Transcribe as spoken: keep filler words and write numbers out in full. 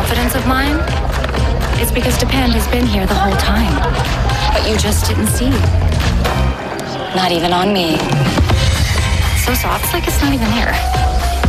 confidence of mine? It's because Depend has been here the whole time. But you just didn't see. Not even on me. So soft, it's like it's not even there.